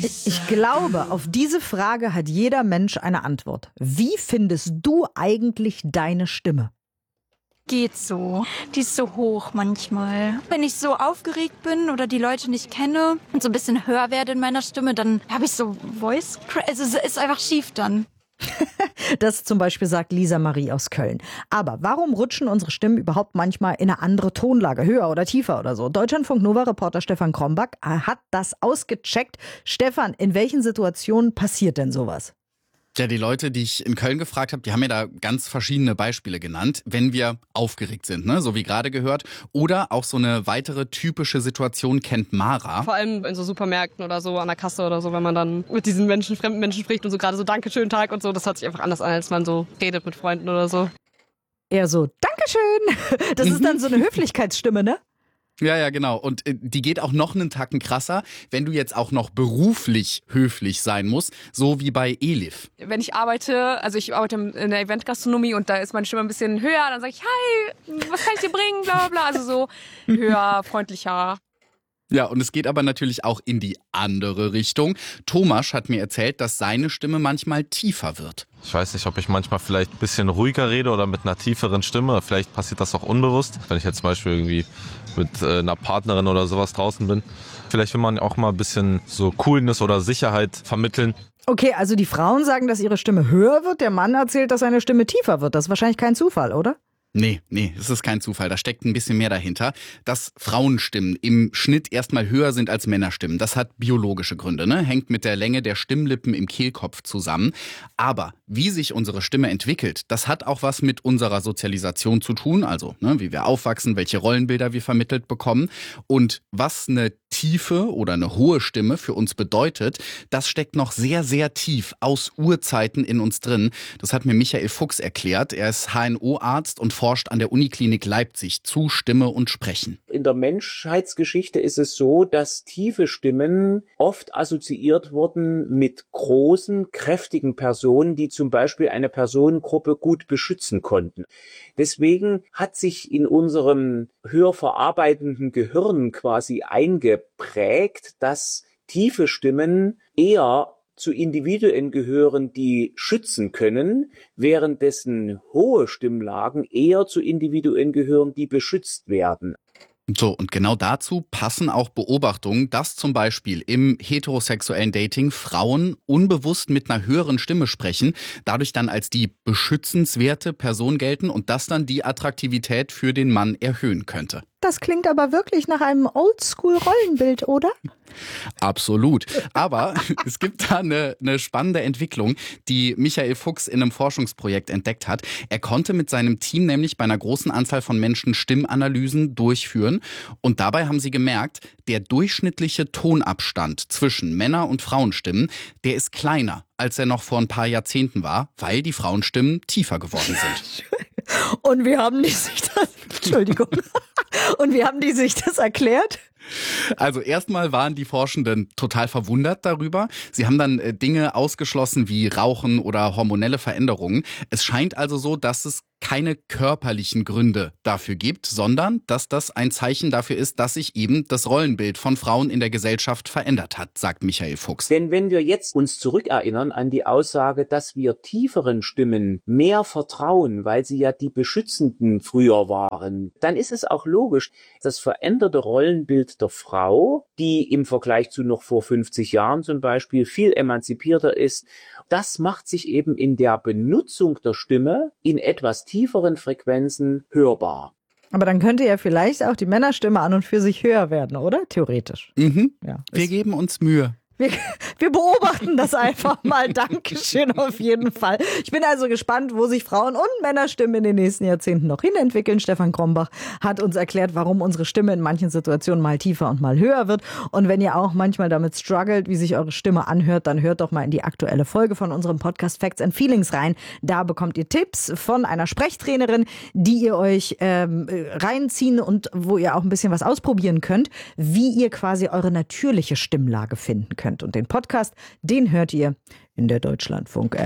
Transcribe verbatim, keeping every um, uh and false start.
Ich glaube, auf diese Frage hat jeder Mensch eine Antwort. Wie findest du eigentlich deine Stimme? Geht so. Die ist so hoch manchmal. Wenn ich so aufgeregt bin oder die Leute nicht kenne und so ein bisschen höher werde in meiner Stimme, dann habe ich so Voice Crack. Also es ist einfach schief dann. Das zum Beispiel sagt Lisa Marie aus Köln. Aber warum rutschen unsere Stimmen überhaupt manchmal in eine andere Tonlage, höher oder tiefer oder so? Deutschlandfunk-Nova-Reporter Stefan Krombach hat das ausgecheckt. Stefan, in welchen Situationen passiert denn sowas? Ja, die Leute, die ich in Köln gefragt habe, die haben mir da ganz verschiedene Beispiele genannt, wenn wir aufgeregt sind, ne? So wie gerade gehört. Oder auch so eine weitere typische Situation kennt Mara. Vor allem in so Supermärkten oder so, an der Kasse oder so, wenn man dann mit diesen Menschen, fremden Menschen spricht und so gerade so Dankeschön Tag und so, das hört sich einfach anders an, als man so redet mit Freunden oder so. Eher so, Dankeschön. Das ist dann so eine Höflichkeitsstimme, ne? Ja, ja, genau. Und äh, die geht auch noch einen Tacken krasser, wenn du jetzt auch noch beruflich höflich sein musst, so wie bei Elif. Wenn ich arbeite, also ich arbeite in der Eventgastronomie und da ist meine Stimme ein bisschen höher, dann sage ich, hi, was kann ich dir bringen, bla bla bla, also so höher, freundlicher. Ja, und es geht aber natürlich auch in die andere Richtung. Thomas hat mir erzählt, dass seine Stimme manchmal tiefer wird. Ich weiß nicht, ob ich manchmal vielleicht ein bisschen ruhiger rede oder mit einer tieferen Stimme. Vielleicht passiert das auch unbewusst, wenn ich jetzt zum Beispiel irgendwie mit äh, einer Partnerin oder sowas draußen bin. Vielleicht will man auch mal ein bisschen so Coolness oder Sicherheit vermitteln. Okay, also die Frauen sagen, dass ihre Stimme höher wird. Der Mann erzählt, dass seine Stimme tiefer wird. Das ist wahrscheinlich kein Zufall, oder? Nee, nee, das ist kein Zufall. Da steckt ein bisschen mehr dahinter. Dass Frauenstimmen im Schnitt erstmal höher sind als Männerstimmen, das hat biologische Gründe, ne? Hängt mit der Länge der Stimmlippen im Kehlkopf zusammen. Aber wie sich unsere Stimme entwickelt, das hat auch was mit unserer Sozialisation zu tun. Also, ne, wie wir aufwachsen, welche Rollenbilder wir vermittelt bekommen. Und was eine tiefe oder eine hohe Stimme für uns bedeutet, das steckt noch sehr, sehr tief aus Urzeiten in uns drin. Das hat mir Michael Fuchs erklärt. Er ist H N O-Arzt und forscht an der Uniklinik Leipzig zu Stimme und Sprechen. In der Menschheitsgeschichte ist es so, dass tiefe Stimmen oft assoziiert wurden mit großen, kräftigen Personen, die zum Beispiel eine Personengruppe gut beschützen konnten. Deswegen hat sich in unserem hörverarbeitenden Gehirn quasi eingeprägt, dass tiefe Stimmen eher zu Individuen gehören, die schützen können, währenddessen hohe Stimmlagen eher zu Individuen gehören, die beschützt werden. So, und genau dazu passen auch Beobachtungen, dass zum Beispiel im heterosexuellen Dating Frauen unbewusst mit einer höheren Stimme sprechen, dadurch dann als die beschützenswerte Person gelten und das dann die Attraktivität für den Mann erhöhen könnte. Das klingt aber wirklich nach einem Oldschool-Rollenbild, oder? Absolut. Aber es gibt da eine, eine spannende Entwicklung, die Michael Fuchs in einem Forschungsprojekt entdeckt hat. Er konnte mit seinem Team nämlich bei einer großen Anzahl von Menschen Stimmanalysen durchführen. Und dabei haben sie gemerkt, der durchschnittliche Tonabstand zwischen Männer- und Frauenstimmen, der ist kleiner, als er noch vor ein paar Jahrzehnten war, weil die Frauenstimmen tiefer geworden sind. Und wie haben die sich das, Entschuldigung, und wie haben die sich das erklärt? Also erstmal waren die Forschenden total verwundert darüber. Sie haben dann äh, Dinge ausgeschlossen wie Rauchen oder hormonelle Veränderungen. Es scheint also so, dass es keine körperlichen Gründe dafür gibt, sondern dass das ein Zeichen dafür ist, dass sich eben das Rollenbild von Frauen in der Gesellschaft verändert hat, sagt Michael Fuchs. Denn wenn wir jetzt uns zurückerinnern an die Aussage, dass wir tieferen Stimmen mehr vertrauen, weil sie ja die Beschützenden früher waren, dann ist es auch logisch, das veränderte Rollenbild der Frau, die im Vergleich zu noch vor fünfzig Jahren zum Beispiel viel emanzipierter ist, das macht sich eben in der Benutzung der Stimme in etwas tieferen Frequenzen hörbar. Aber dann könnte ja vielleicht auch die Männerstimme an und für sich höher werden, oder? Theoretisch. Mhm. Ja, wir geben uns Mühe. Wir, wir beobachten das einfach mal. Dankeschön auf jeden Fall. Ich bin also gespannt, wo sich Frauen- und Männerstimmen in den nächsten Jahrzehnten noch hinentwickeln. Stefan Krombach hat uns erklärt, warum unsere Stimme in manchen Situationen mal tiefer und mal höher wird. Und wenn ihr auch manchmal damit struggelt, wie sich eure Stimme anhört, dann hört doch mal in die aktuelle Folge von unserem Podcast Facts and Feelings rein. Da bekommt ihr Tipps von einer Sprechtrainerin, die ihr euch ähm, reinziehen und wo ihr auch ein bisschen was ausprobieren könnt, wie ihr quasi eure natürliche Stimmlage finden könnt. Und den Podcast, den hört ihr in der Deutschlandfunk